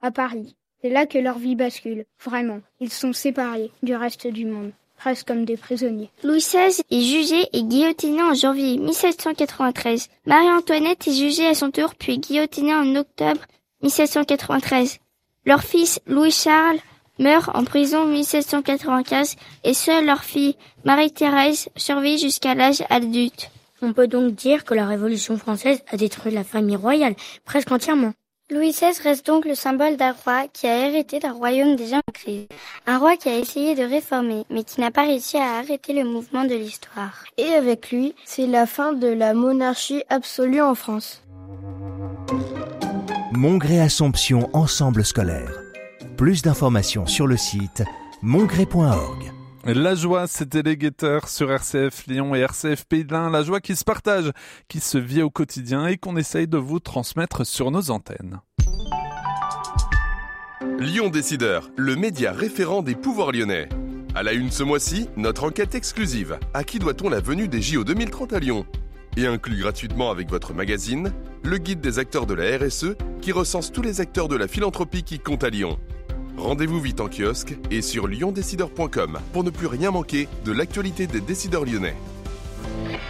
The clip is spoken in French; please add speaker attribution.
Speaker 1: à Paris. C'est là que leur vie bascule, vraiment. Ils sont séparés du reste du monde, presque comme des prisonniers.
Speaker 2: Louis XVI est jugé et guillotiné en janvier 1793. Marie-Antoinette est jugée à son tour puis guillotinée en octobre 1793. Leur fils Louis-Charles meurt en prison en 1795 et seule leur fille Marie-Thérèse survit jusqu'à l'âge adulte.
Speaker 3: On peut donc dire que la Révolution française a détruit la famille royale, presque entièrement.
Speaker 2: Louis XVI reste donc le symbole d'un roi qui a hérité d'un royaume déjà en crise. Un roi qui a essayé de réformer, mais qui n'a pas réussi à arrêter le mouvement de l'histoire.
Speaker 4: Et avec lui, c'est la fin de la monarchie absolue en France.
Speaker 5: Mongré-Assomption Ensemble scolaire. Plus d'informations sur le site mongré.org.
Speaker 6: La joie, c'était les guetteurs sur RCF Lyon et RCF Pays de l'Ain. La joie qui se partage, qui se vit au quotidien et qu'on essaye de vous transmettre sur nos antennes.
Speaker 7: Lyon Décideur, le média référent des pouvoirs lyonnais. À la une ce mois-ci, notre enquête exclusive. À qui doit-on la venue des JO 2030 à Lyon ? Et inclus gratuitement avec votre magazine, le guide des acteurs de la RSE qui recense tous les acteurs de la philanthropie qui comptent à Lyon. Rendez-vous vite en kiosque et sur lyondécideur.com pour ne plus rien manquer de l'actualité des décideurs lyonnais.